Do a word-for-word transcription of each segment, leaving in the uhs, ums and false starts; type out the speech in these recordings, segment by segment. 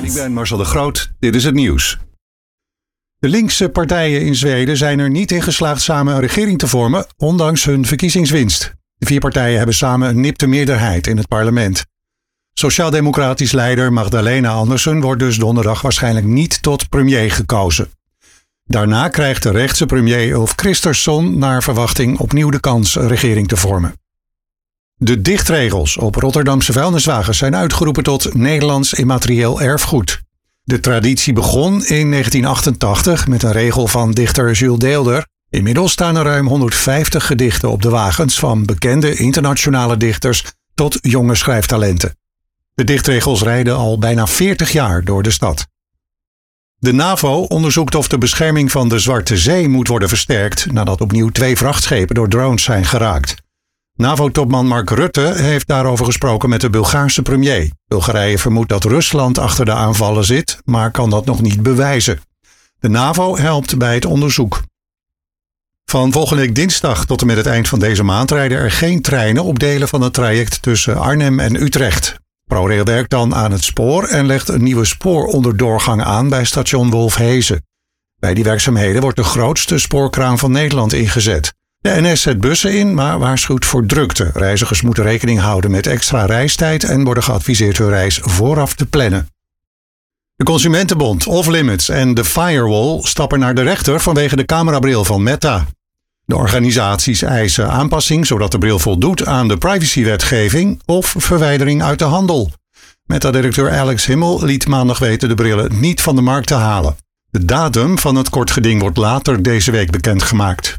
Ik ben Marcel de Groot, dit is het nieuws. De linkse partijen in Zweden zijn er niet in geslaagd samen een regering te vormen, ondanks hun verkiezingswinst. De vier partijen hebben samen een nipte meerderheid in het parlement. Sociaal-democratisch leider Magdalena Andersson wordt dus donderdag waarschijnlijk niet tot premier gekozen. Daarna krijgt de rechtse premier Ulf Kristersson naar verwachting opnieuw de kans een regering te vormen. De dichtregels op Rotterdamse vuilniswagens zijn uitgeroepen tot Nederlands immaterieel erfgoed. De traditie begon in negentien achtentachtig met een regel van dichter Jules Deelder. Inmiddels staan er ruim honderdvijftig gedichten op de wagens, van bekende internationale dichters tot jonge schrijftalenten. De dichtregels rijden al bijna veertig jaar door de stad. De NAVO onderzoekt of de bescherming van de Zwarte Zee moet worden versterkt nadat opnieuw twee vrachtschepen door drones zijn geraakt. NAVO-topman Mark Rutte heeft daarover gesproken met de Bulgaarse premier. Bulgarije vermoedt dat Rusland achter de aanvallen zit, maar kan dat nog niet bewijzen. De NAVO helpt bij het onderzoek. Van volgende week dinsdag tot en met het eind van deze maand rijden er geen treinen op delen van het traject tussen Arnhem en Utrecht. ProRail werkt dan aan het spoor en legt een nieuwe spooroverdoorgang aan bij station Wolfhezen. Bij die werkzaamheden wordt de grootste spoorkraan van Nederland ingezet. De N S zet bussen in, maar waarschuwt voor drukte. Reizigers moeten rekening houden met extra reistijd en worden geadviseerd hun reis vooraf te plannen. De Consumentenbond, Off-Limits en de Firewall stappen naar de rechter vanwege de camerabril van Meta. De organisaties eisen aanpassing zodat de bril voldoet aan de privacywetgeving of verwijdering uit de handel. Meta-directeur Alex Himmel liet maandag weten de brillen niet van de markt te halen. De datum van het kort geding wordt later deze week bekendgemaakt.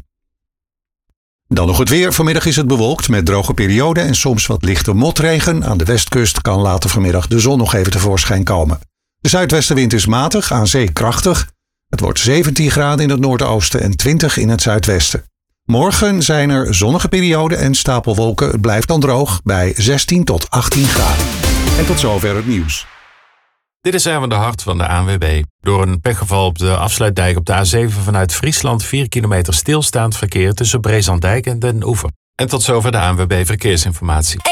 Dan nog het weer. Vanmiddag is het bewolkt met droge perioden en soms wat lichte motregen. Aan de westkust kan later vanmiddag de zon nog even tevoorschijn komen. De zuidwestenwind is matig, aan zee krachtig. Het wordt zeventien graden in het noordoosten en twintig in het zuidwesten. Morgen zijn er zonnige perioden en stapelwolken. Het blijft dan droog bij zestien tot achttien graden. En tot zover het nieuws. Dit is Erwin de Hart van de A N W B. Door een pechgeval op de afsluitdijk op de A zeven vanuit Friesland vier kilometer stilstaand verkeer tussen Brezandijk en Den Oever. En tot zover de A N W B Verkeersinformatie.